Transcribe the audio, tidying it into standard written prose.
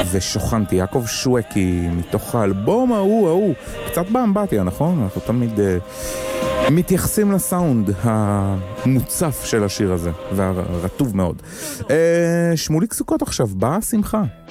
ושוכנתי, יעקב שווקי, מתוך האלבום ההוא, קצת באמבטיה, נכון? אנחנו תמיד מתייחסים לסאונד המוצף של השיר הזה, והרטוב מאוד. שמוליק סוכות עכשיו, באה שמחה.